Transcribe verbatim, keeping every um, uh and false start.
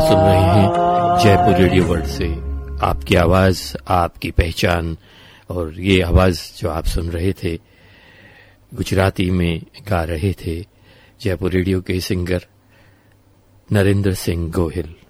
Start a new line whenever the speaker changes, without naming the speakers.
सुन रहे हैं Jaipur radio world से आपकी आवाज, आपकी पहचान। और ये आवाज जो आप सुन रहे थे गुजराती में गा रहे थे जयपुर रेडियो के सिंगर नरेंद्र सिंह गोहिल।